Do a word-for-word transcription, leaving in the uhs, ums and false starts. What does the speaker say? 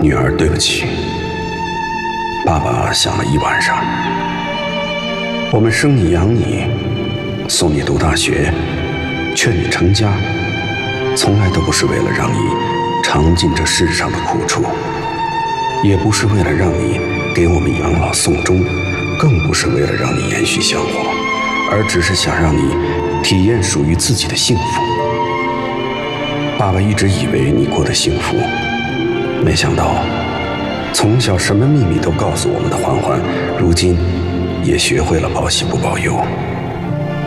女儿，对不起，爸爸想了一晚上。我们生你养你，送你读大学，劝你成家，从来都不是为了让你尝尽这世上的苦楚，也不是为了让你给我们养老送终，更不是为了让你延续香火，而只是想让你体验属于自己的幸福。爸爸一直以为你过得幸福，没想到从小什么秘密都告诉我们的环环，如今也学会了报喜不报忧。